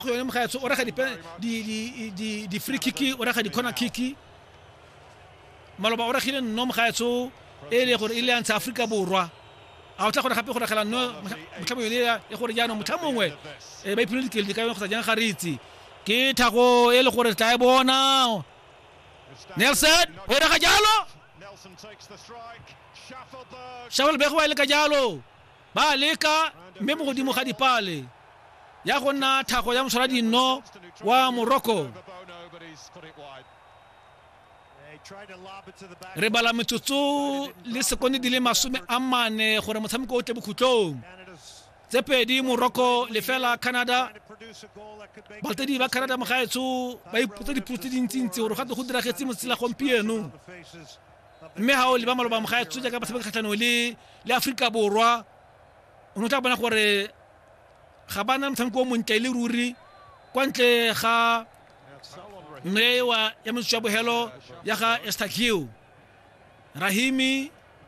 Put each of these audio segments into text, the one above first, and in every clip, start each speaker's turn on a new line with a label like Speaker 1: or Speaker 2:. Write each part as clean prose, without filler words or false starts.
Speaker 1: go yone mogaetso o rega di free kick o rega di corner kick maloba o regile no mogaetso e le gore e le antsa Afrika Borwa a o tla gore gape go regela no motlhamo yone ya gore jaanong motlhamongwe ba iphelele dikele di ka go tsa jang ga ritsi ke thago e le gore tla e bona Nelson o rega jalo Shuffleberg wa ile ka jalo ba leka mme mo godimo ga dipale ya go nna thago ya motshwara dino wa Morocco re bala metsotso le sekondi di le 40 gore motshameko o tle bokhutlong tse pedi Morocco le fela Canada baltedi ba Canada mogaetso ba ipotsa dipotso dintsintsi gore ga go diragetse mo tsela gompieno mme ha o le ba maloba mogaetso ja ka ba tshameka kgatlano le Afrika Borwa o no tla bona gore ga bana motshameko o montle le ruri kwa ntle ga newa ya motho ya bohelo ya ga Estakiu Rahimi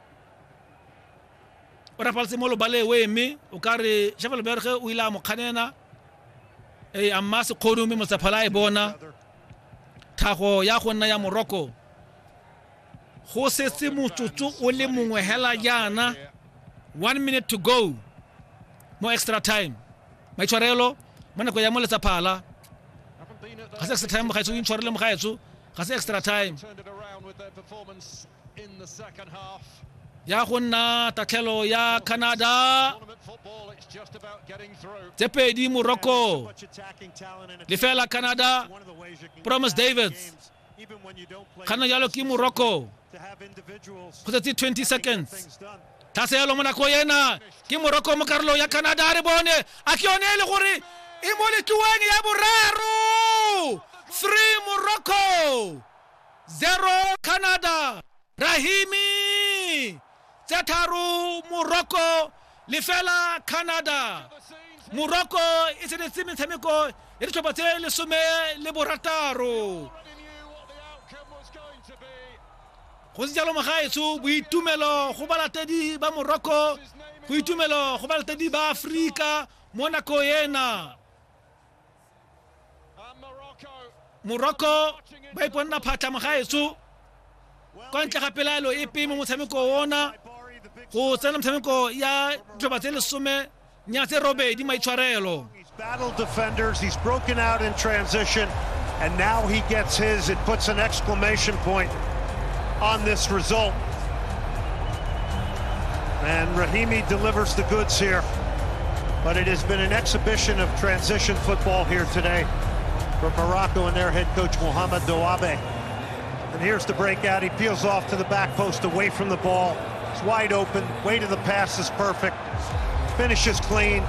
Speaker 1: o rapalse mo lo bale weme o kare Shuffleberg o ila mo khanena amma se khono me mo tsaphala e bona thago ya go nna ya Morocco go setse motsotso o le mongwe hela jana 1 minute to go mo extra time maitshwarelo mo nako ya mo letsaphala ga se extra time ga itse intshwarele mo gaetso ga se extra time ya go nna tatlhelo ya Canada tse pedi Morocco le fela Canada Promise Davids kana jalo ke Morocco go tse 20 seconds taselo mo nako yena ke Morocco mo karolo ya Canada re bone a ke yone le gore e mo le tuweng ya boraro 3 Morocco 0 Canada Rahimi Zataru Morocco le fela Canada Morocco e se detse metshameko e re tshopatse le some le borataro go se jalo magaetso boitumelo go balatedi ba Morocco boitumelo go balatedi ba Afrika mo nako ena Morocco ba iponna phatla magaetso kwa ntle ga pelalo e pe mo motshameko ona go tsena motshameko ya tshopatse le some nyatse robedi maitshwarelo
Speaker 2: battle defenders he's broken out in transition and now he gets his it puts an exclamation point on this result and Rahimi delivers the goods here but it has been an exhibition of transition football here today from Morocco and their head coach Mohamed Douabe and here's the breakout he peels off to the back post away from the ball it's wide open weight of the pass is perfect finishes clean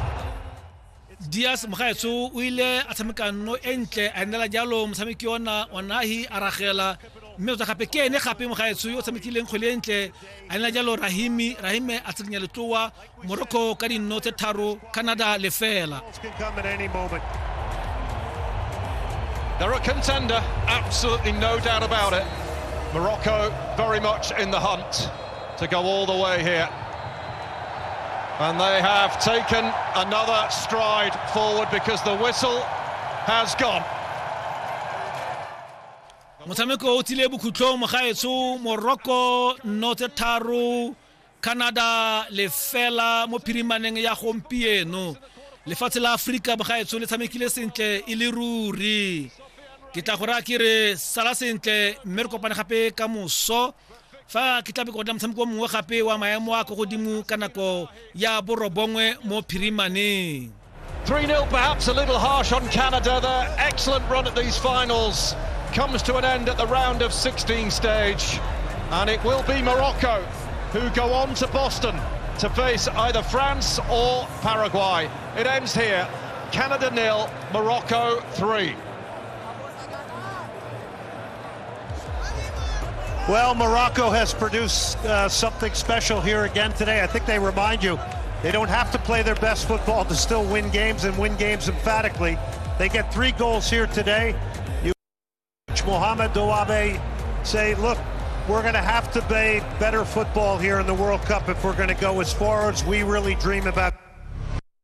Speaker 1: Diaz mogaetso o ile a tshameka no entle a nela jalo motshameki ona onahi aragela mme o tla gape ke ene gape mogaetso yo tshamekileng kgwele entle a nela jalo Rahimi a tsenya letloa Morocco ka dinno tse tharo Canada le fela
Speaker 3: They're a contender, absolutely no doubt about it. Morocco very much in the hunt to go all the way here. And they have taken another stride forward because the whistle has gone.
Speaker 1: Motshameko o tile bokhutlong mogaetso Morocco no tse tharo Canada le fela mo phirimaneng ya gompieno lefatshe la Afrika mogaetso le tshamekile sentle e le ruri ke tla gora ke re sala sentle mme re kopane gape ka moso fa ke tla be go dira motshameko mongwe gape wa maemo a go godimo ka nako ya borobongwe mo phirimaneng
Speaker 3: 3-0 perhaps a little harsh on Canada. Their excellent run at these finals comes to an end at the round of 16 stage and it will be Morocco who go on to Boston to face either France or Paraguay. It ends here. Canada 0, Morocco 3.
Speaker 2: Well, Morocco has produced something special here again today. I think they remind you they don't have to play their best football to still win games and win games emphatically. They get 3 goals here today. You Mohamed Douabe say, look, we're going to have to play better football here in the World Cup if we're going to go as far as we really dream about.